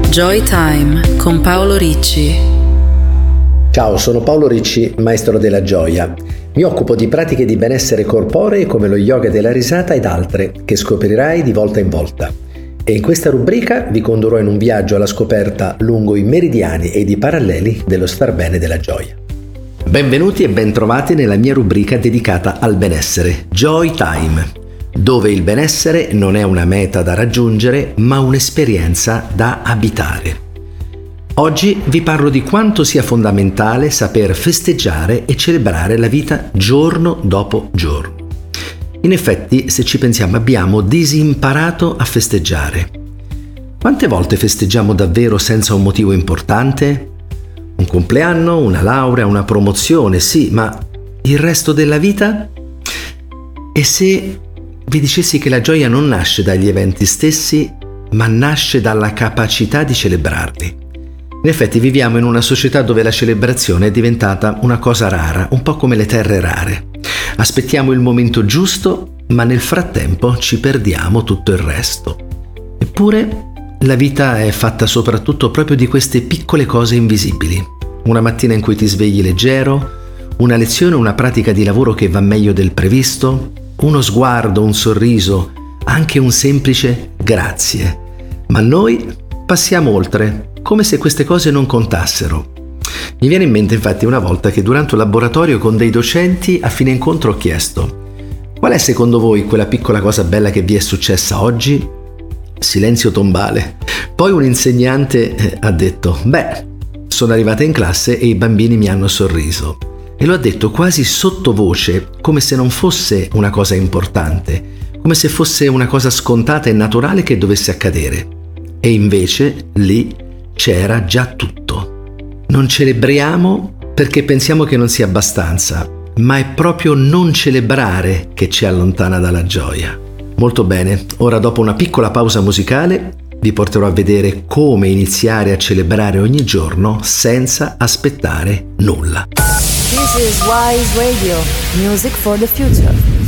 Joy Time con Paolo Ricci. Ciao, sono Paolo Ricci, maestro della gioia. Mi occupo di pratiche di benessere corporee come lo yoga della risata ed altre, che scoprirai di volta in volta. E in questa rubrica vi condurrò in un viaggio alla scoperta lungo i meridiani ed i paralleli dello star bene della gioia. Benvenuti e bentrovati nella mia rubrica dedicata al benessere, Joy Time, dove il benessere non è una meta da raggiungere, ma un'esperienza da abitare. Oggi vi parlo di quanto sia fondamentale saper festeggiare e celebrare la vita giorno dopo giorno. In effetti, se ci pensiamo, abbiamo disimparato a festeggiare. Quante volte festeggiamo davvero senza un motivo importante? Un compleanno, una laurea, una promozione, sì, ma il resto della vita? E se vi dicessi che la gioia non nasce dagli eventi stessi, ma nasce dalla capacità di celebrarli? In effetti viviamo in una società dove la celebrazione è diventata una cosa rara, un po' come le terre rare. Aspettiamo il momento giusto, ma nel frattempo ci perdiamo tutto il resto. Eppure la vita è fatta soprattutto proprio di queste piccole cose invisibili. Una mattina in cui ti svegli leggero, una lezione o una pratica di lavoro che va meglio del previsto, uno sguardo, un sorriso, anche un semplice grazie. Ma noi passiamo oltre, come se queste cose non contassero. Mi viene in mente infatti una volta che durante un laboratorio con dei docenti a fine incontro ho chiesto: qual è secondo voi quella piccola cosa bella che vi è successa oggi? Silenzio tombale. Poi un insegnante ha detto: sono arrivata in classe e i bambini mi hanno sorriso. E lo ha detto quasi sottovoce, come se non fosse una cosa importante, come se fosse una cosa scontata e naturale che dovesse accadere. E invece lì c'era già tutto. Non celebriamo perché pensiamo che non sia abbastanza, ma è proprio non celebrare che ci allontana dalla gioia. Molto bene, ora dopo una piccola pausa musicale vi porterò a vedere come iniziare a celebrare ogni giorno senza aspettare nulla. This is Wise Radio, music for the future.